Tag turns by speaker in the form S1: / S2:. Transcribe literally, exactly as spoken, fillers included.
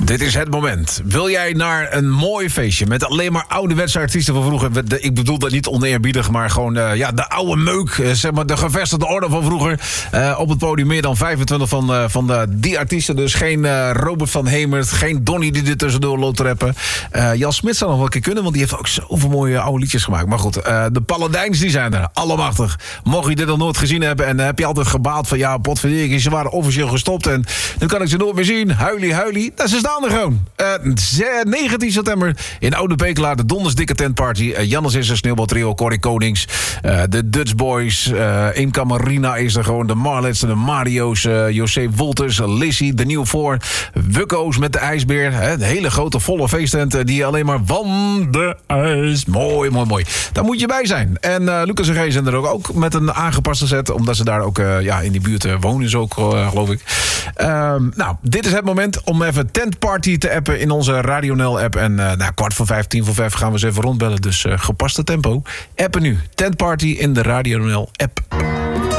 S1: Dit is het moment. Wil jij naar een mooi feestje met alleen maar ouderwetse artiesten van vroeger? Ik bedoel dat niet oneerbiedig, maar gewoon uh, ja, de oude meuk. Uh, zeg maar de gevestigde orde van vroeger. Uh, op het podium meer dan vijfentwintig van, uh, van uh, die artiesten. Dus geen uh, Robert van Hemert, geen Donny die er tussendoor loopt te rappen. Uh, Jan Smit zou nog wel een keer kunnen, want die heeft ook zoveel mooie oude liedjes gemaakt. Maar goed, uh, de Paladijns die zijn er. Allemachtig. Mocht je dit nog nooit gezien hebben en uh, heb je altijd gebaald van ja, potverdikke, ze waren officieel gestopt en nu kan ik ze nooit meer zien. Huilie, huilie. Nou, ze staan er gewoon. Uh, negentien september in Oude Pekela, de Donders Dikke Tentparty. Uh, Jannes is er, Sneeuwbaltrio, Corrie Konings, uh, de Dutch Boys, uh, Imca Marina is er gewoon, de Marlets, de Mario's, uh, José Wolters, Lissy, de Nieuw Voor, Wukko's met de IJsbeer. Hè, de hele grote volle feesttent uh, die alleen maar van de ijs. Mooi, mooi, mooi. Daar moet je bij zijn. En uh, Lucas en G zijn er ook, ook met een aangepaste set, omdat ze daar ook uh, ja, in die buurt uh, wonen, zo, uh, geloof ik. Uh, nou, dit is het moment om even Tentparty te appen in onze Radio N L-app. En uh, nou, kwart voor vijf, tien voor vijf gaan we ze even rondbellen. Dus uh, gepaste tempo. Appen nu. Tentparty in de Radio N L-app.